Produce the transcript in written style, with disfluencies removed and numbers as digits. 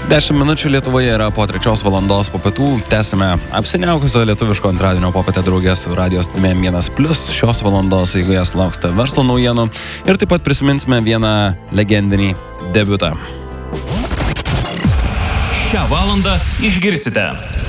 10 minučių Lietuvoje yra po 3 valandos po pietų. Tęsime apsiniaukusio lietuviško antradienio popietę draugę su radijos stotim 1+. Šios valandos eigoje sulauksite verslo naujienų ir taip pat prisiminsime vieną legendinį debiutą. Šią valandą išgirsite.